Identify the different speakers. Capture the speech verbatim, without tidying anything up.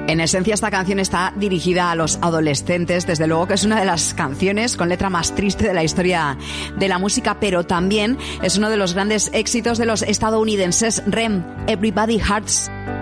Speaker 1: En esencia, esta canción está dirigida a los adolescentes. Desde luego que es una de las canciones con letra más triste de la historia de la música, pero también es uno de los grandes éxitos de los estadounidenses R E M, Everybody Hurts.